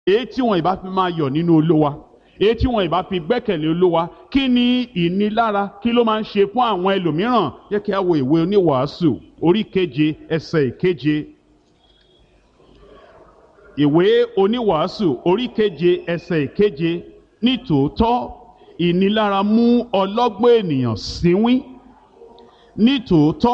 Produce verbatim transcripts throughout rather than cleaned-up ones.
èyí tí wọn ìbá fi máa yọ̀ nínú Olúwa, èyí tí wọn ìbá fi gbẹ́kẹ̀lé Olúwa. Kí ni ìnilára, kí ló máa ń ṣe fún àwọn ẹlòmíràn? Jẹ́ kí a wo ìwé Oníwàásù orí keje ẹsẹ̀ ìkeje. Ìwé Oníwàásù orí keje ẹsẹ̀ ìkeje. Nítòótọ́ ìnilára mú ọlọ́gbọ́n ènìyàn sínwín. Nítòótọ́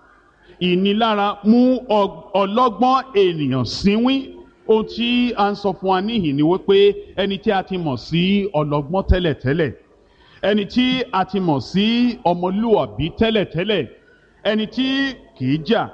ìnilára mú ọlọ́gbọ́n ènìyàn sínwín. Ohun tí a ń sọ fún wa níhìn ni wípé ẹni tí a ti mọ̀ sí ọlọ́gbọ́n tẹ́lẹ̀tẹ́lẹ̀, ẹni tí a ti mọ̀ sí ọmọlúwàbí tẹ́lẹ̀tẹ́lẹ̀, ẹni tí kìí jà,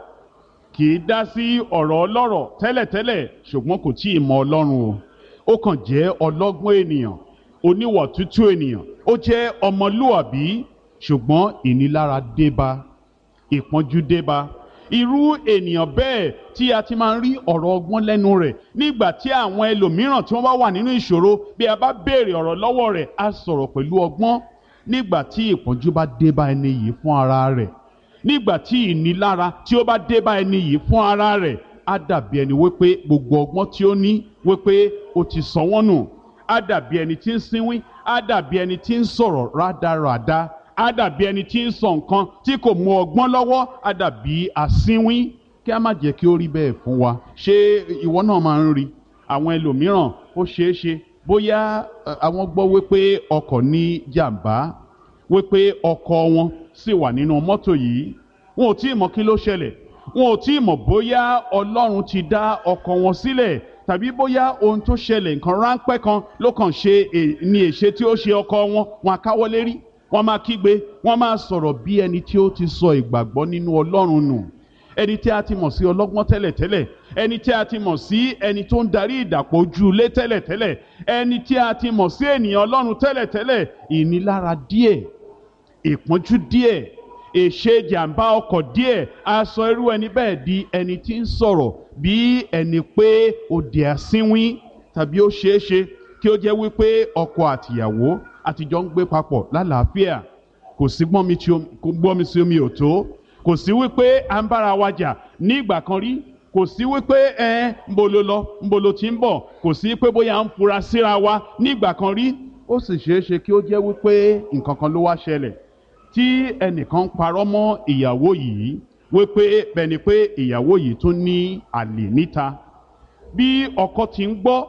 kìí dá sí ọ̀rọ̀ ọlọ́rọ̀ tẹ́lẹ̀tẹ́lẹ̀, ṣùgbọ́n kò tí ì mọ Ọlọ́run o. Ó kàn jẹ́ ọlọ́gbọ́n ènìyàn, oníwà tútù ènìyàn, ó jẹ́ ọmọlúwàbí, ṣùgbọ́n ìnilára débá, ìpọ́njú débá. Irú ènìyàn bẹ́ẹ̀ tí a ti máa ń rí ọ̀rọ̀ ọgbọ́n lẹ́nu rẹ̀, nígbà tí àwọn ẹlòmíràn tí wọ́n bá wà nínú ìṣòro, bí a bá béèrè ọ̀rọ̀ lọ́wọ́ rẹ̀, á sọ̀rọ̀ pẹ̀lú ọgbọ́n. Nígbà tí ìpọ́njú bá débá ẹni yìí fún ara rẹ̀, nígbà tí ìnilára tí ó bá débá ẹni yìí fún ara rẹ̀, á dàbí ẹni wípé gbogbo ọgbọ́n tí ó ní wípé ó ti sọ wọ́n nù. Á dàbí ẹni tí ń sínwín, á dàbí ẹni tí ń sọ̀rọ̀ rádaràda, á dàbí ẹni tí ń sọ nǹkan tí kò mú ọgbọ́n lọ́wọ́, á dàbí asínwín. Kí a má jẹ́ kí ó rí bẹ́ẹ̀ fún wa. Ṣé ìwọ náà máa ń rí àwọn ẹlòmíràn? Ó ṣeé ṣe bóyá àwọn gbọ́ wípé ọkọ̀ ní jàǹbá, wípé ọkọ̀ wọn sì wà nínú mọ́tò yìí. Wọn ò tí ì mọ̀ kí ló ṣẹlẹ̀, wọn ò tí ì mọ̀ bóyá Ọlọ́run ti dá ọkọ̀ wọn sílẹ̀, tàbí bóyá ohun tó ṣẹlẹ̀, nǹkan ráńpẹ́ kan ló kàn ṣe ní èṣe tí ó ṣe ọkọ̀ wọn. Wọn á káwọ́ lérí, wọ́n máa kígbe, wọ́n máa sọ̀rọ̀ bí ẹni tí ó ti sọ ìgbàgbọ́ nínú Ọlọ́run nù. Ẹni tí a ti mọ̀ sí ọlọ́gbọ́n tẹ́lẹ̀tẹ́lẹ̀, ẹni tí a ti mọ̀ sí ẹni tó ń darí ìdàpọ̀ ojú ilé tẹ́lẹ̀tẹ́lẹ̀, ẹni tí a ti mọ̀ sí ènìyàn Ọlọ́run tẹ́lẹ̀tẹ́lẹ̀, ìnilára díẹ̀, ìpọ́njú díẹ̀, èṣe jàǹbá ọkọ̀ díẹ̀ á sọ irú ẹni bẹ́ẹ̀ di ẹni tí ń sọ̀rọ̀ bí ẹni pé ó di asínwín. Tàbí ó ṣeé ṣe kí ó jẹ́ wípé ọkọ àtìyàwó àtijọ́ ń gbé papọ̀ lálàáfíà, kò sí gbọ́n mi sí omi ò tó, kò sí wípé à ń bára wa jà nígbà kan rí, kò sí wípé ẹ ń bolo lọ ń bolo tí ń bọ̀, kò sí pé bóyá à ń fura síra wa nígbà kan rí. Ó sì ṣeé ṣe kí ó jẹ́ wípé nǹkan kan ló wá ṣẹlẹ̀ tí ẹnìkan parọ́ mọ́ ìyàwó yìí wípé bẹ́ẹ̀ ni pé ìyàwó yìí tún ní àlè níta. Bí ọkọ ti ń gbọ́,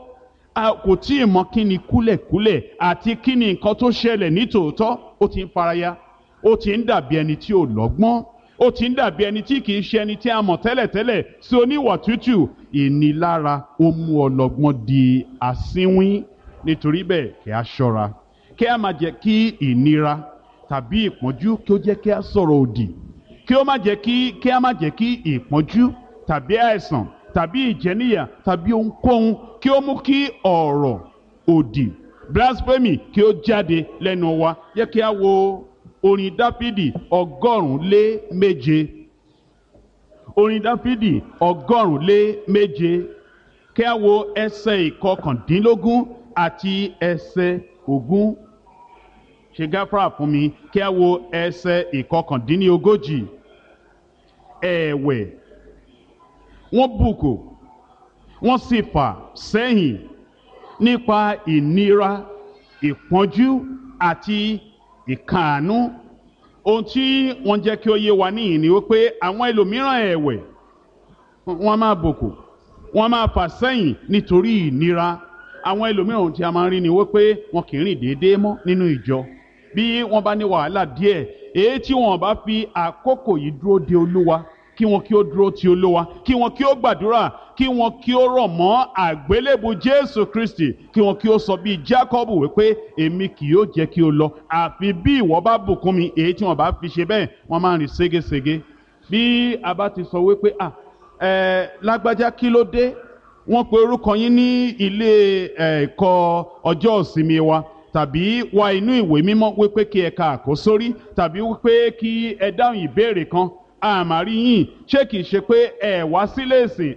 kò tí ì mọ̀ kí ni kúlẹ̀kúlẹ̀ àti kí ni nǹkan tó ṣẹlẹ̀ nítòótọ́. Ó ti ń faraya, ó ti ń dàbí ẹni tí ò lọ́gbọ́n, ó ti ń dàbí ẹni tí kìí ṣe ẹni tí a mọ̀ tẹ́lẹ̀tẹ́lẹ̀ sí oníwà tútù. Ìnilára ó mú ọlọ́gbọ́n di asínwín. Nítorí bẹ́ẹ̀ kí a ṣọ́ra, kí a má jẹ́ kí ìnira tàbí ìpọ́njú kí ó jẹ́ kí a sọ̀rọ̀ òdì, kí ó má jẹ́ kí kí a má jẹ́ kí ìpọ́njú tàbí àìsàn tàbí ìjẹníyà tàbí ohunkóhun kí ó mú kí ọ̀rọ̀ òdì, blasphemy, kí ó jáde lẹ́nu wa. Jẹ́ kí a wo orin Dáfídì ọgọ́rùn-ún lé méje. Orin Dáfídì ọgọ́rùn-ún lé méje. Kí a wo ẹsẹ̀ ìkọkàndínlógún àti ẹsẹ̀ ogún. Ṣe gáfárà fún mi. Kí a wo ẹsẹ̀ ìkọkàndínlógójì. Ẹ̀wẹ̀ wọ́n bùkù, wọ́n sì fà sẹ́yìn nípa ìnira, ìpọ́njú àti ìkáàánú. Ohun tí wọ́n jẹ́ kí ó yé wa níhìn ni wípé àwọn ẹlòmíràn ẹ̀wẹ̀ wọ́n máa bùkù, wọ́n máa fà sẹ́yìn nítorí ìnira. Àwọn ẹlòmíràn ohun tí a máa ń rí ni wípé wọn kì í rìn déédéé mọ́ nínú ìjọ. Bí wọ́n bá ní wàhálà díẹ̀, èyí tí wọ́n bá fi àkókò yìí dúró de Olúwa, kí wọn kí ó dúró ti Olúwa, kí wọn kí ó gbàdúrà, kí wọn kí ó rọ̀ mọ́ àgbélébù Jésù Kristi, kí wọn kí ó sọ bí Jákọ́bù wípé èmi kì yóò jẹ́ kí o lọ àfi bí ìwọ bá bùkún mi. Èyí tí wọn bá fi ṣe bẹ́ẹ̀, wọ́n máa ń rìn ségesège. Bí a bá ti sọ wípé à ẹ lágbájá kí ló dé, wọ́n pe orúkọ yín ní ilé ẹ̀kọ́ ọjọ́ ìsinmi wa, tàbí wá inú ìwé mímọ́ wípé kí ẹ ka àkósórí, tàbí wípé kí ẹ dáhùn ìbéèrè kan, àmàrí yìí ṣé kìí ṣe pé ẹ wá sílé ìsìn?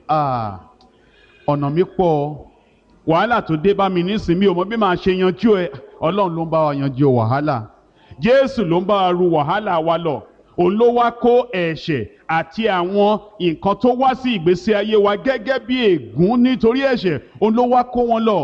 Ọ̀nà mi pọ̀, wàhálà tó dé bá mi nísìn, mi ò mọ̀ bí màá ṣe yanjú ẹ. Ọlọ́run ló ń bá wa yanjú wàhálà, Jésù ló ń bá wa ru wàhálà wa lọ. òun ló wá kó ẹ̀ṣẹ̀ àti àwọn nǹkan tó wá sí ìgbésí ayé wa gẹ́gẹ́ bí ègún nítorí ẹ̀ṣẹ̀ òun ló wá kó wọn lọ